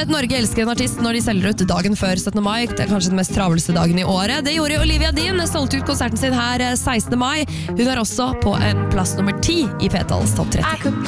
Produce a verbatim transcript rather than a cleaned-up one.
vet Norge elsker en artist når de selger ut dagen før syttende mai. Det er kanskje den mest travleste dagen i året. Det gjorde Olivia Dean, solgte ut konserten sin her sekstende mai. Hun er også på en plass nummer ti i P-tallets topp tretti.